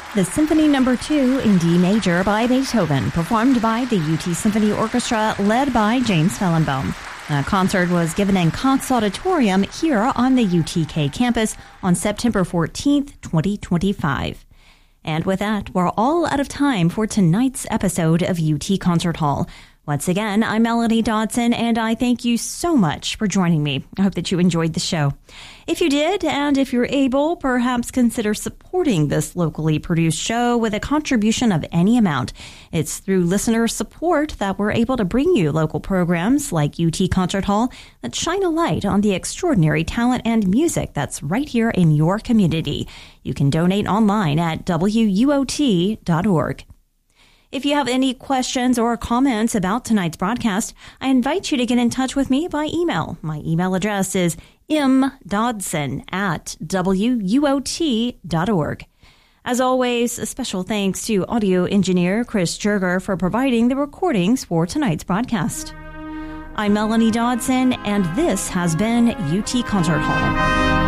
The Symphony No. 2 in D major by Beethoven, performed by the UT Symphony Orchestra, led by James Fellenbaum. The concert was given in Cox Auditorium here on the UTK campus on September 14th, 2025. And with that, we're all out of time for tonight's episode of UT Concert Hall. Once again, I'm Melanie Dodson, and I thank you so much for joining me. I hope that you enjoyed the show. If you did, and if you're able, perhaps consider supporting this locally produced show with a contribution of any amount. It's through listener support that we're able to bring you local programs like UT Concert Hall that shine a light on the extraordinary talent and music that's right here in your community. You can donate online at wuot.org. If you have any questions or comments about tonight's broadcast, I invite you to get in touch with me by email. My email address is mdodson@wuot.org. As always, a special thanks to audio engineer Chris Jerger for providing the recordings for tonight's broadcast. I'm Melanie Dodson, and this has been UT Concert Hall.